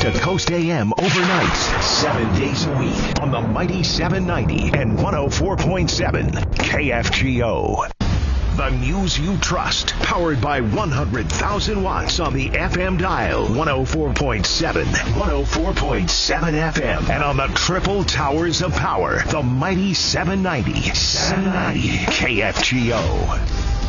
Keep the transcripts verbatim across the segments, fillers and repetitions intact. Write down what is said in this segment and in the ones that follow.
to Coast A M overnights, seven days a week on the mighty seven ninety and one oh four point seven K F G O. The news you trust, powered by one hundred thousand watts on the F M dial, one oh four point seven, one oh four point seven F M, and on the triple towers of power, the mighty seven ninety, seven ninety K F G O.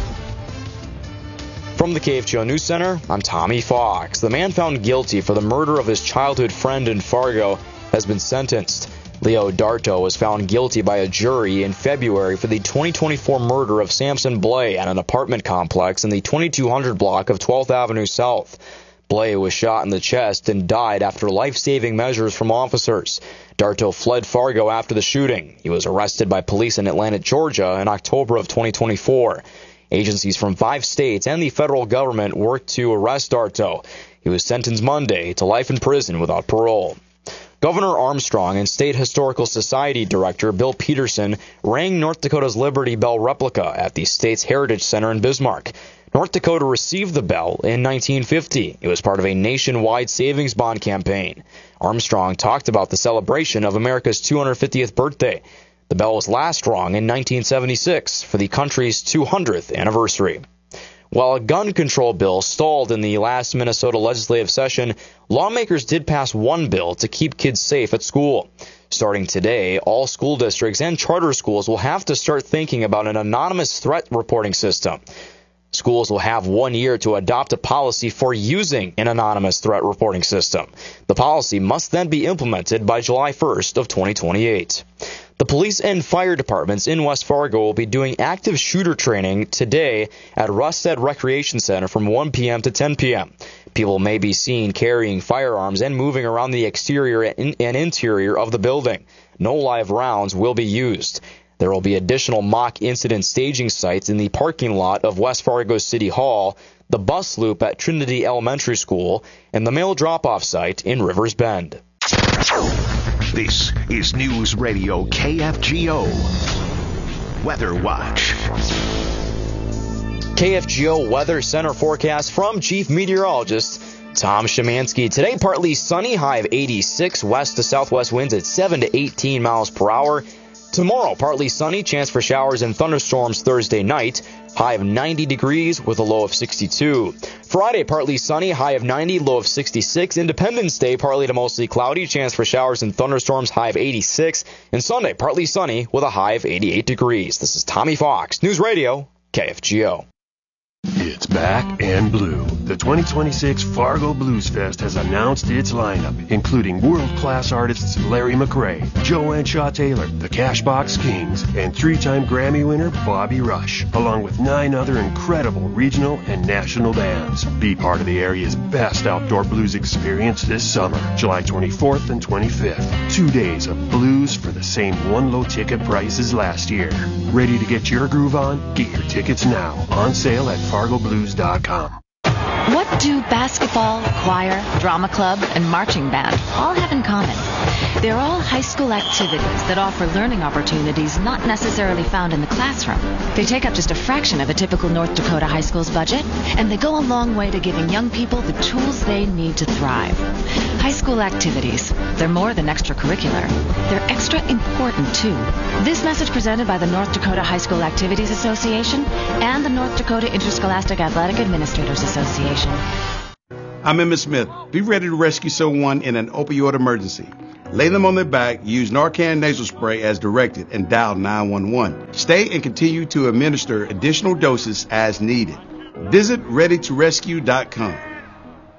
From the K F G O News Center, I'm Tommy Fox. The man found guilty for the murder of his childhood friend in Fargo has been sentenced. Leo Darto was found guilty by a jury in February for the twenty twenty-four murder of Samson Blay at an apartment complex in the twenty-two hundred block of twelfth Avenue South. Blay was shot in the chest and died after life-saving measures from officers. Darto fled Fargo after the shooting. He was arrested by police in Atlanta, Georgia in October of twenty twenty-four. Agencies from five states and the federal government worked to arrest Darto. He was sentenced Monday to life in prison without parole. Governor Armstrong and State Historical Society Director Bill Peterson rang North Dakota's Liberty Bell replica at the state's Heritage Center in Bismarck. North Dakota received the bell in nineteen fifty. It was part of a nationwide savings bond campaign. Armstrong talked about the celebration of America's two hundred fiftieth birthday. The bell was last rung in nineteen seventy-six for the country's two hundredth anniversary. While a gun control bill stalled in the last Minnesota legislative session, lawmakers did pass one bill to keep kids safe at school. Starting today, all school districts and charter schools will have to start thinking about an anonymous threat reporting system. Schools will have one year to adopt a policy for using an anonymous threat reporting system. The policy must then be implemented by July first of twenty twenty-eight. The police and fire departments in West Fargo will be doing active shooter training today at Rustad Recreation Center from one p.m. to ten p.m. People may be seen carrying firearms and moving around the exterior and interior of the building. No live rounds will be used. There will be additional mock incident staging sites in the parking lot of West Fargo City Hall, the bus loop at Trinity Elementary School, and the mail drop-off site in Rivers Bend. This is News Radio K F G O. Weather Watch. K F G O Weather Center forecast from Chief Meteorologist Tom Szymanski. Today, partly sunny, high of eighty-six, west to southwest winds at seven to eighteen miles per hour. Tomorrow, partly sunny, chance for showers and thunderstorms Thursday night, high of ninety degrees with a low of sixty-two. Friday, partly sunny, high of ninety, low of sixty-six. Independence Day, partly to mostly cloudy, chance for showers and thunderstorms, high of eighty-six. And Sunday, partly sunny with a high of eighty-eight degrees. This is Tommy Fox, News Radio, K F G O. It's back and blue. The twenty twenty-six Fargo Blues Fest has announced its lineup, including world-class artists Larry McRae, Joanne Shaw Taylor, the Cashbox Kings, and three-time Grammy winner Bobby Rush, along with nine other incredible regional and national bands. Be part of the area's best outdoor blues experience this summer, July twenty-fourth and twenty-fifth. Two days of blues for the same one low ticket price as last year. Ready to get your groove on? Get your tickets now. On sale at fargo blues dot com. What do basketball, choir, drama club, and marching band all have in common? They're all high school activities that offer learning opportunities not necessarily found in the classroom. They take up just a fraction of a typical North Dakota high school's budget, and they go a long way to giving young people the tools they need to thrive. High school activities, they're more than extracurricular. They're extra important, too. This message presented by the North Dakota High School Activities Association and the North Dakota Interscholastic Athletic Administrators Association. I'm Emmett Smith. Be ready to rescue someone in an opioid emergency. Lay them on their back, use Narcan nasal spray as directed, and dial nine one one. Stay and continue to administer additional doses as needed. Visit ready to rescue dot com.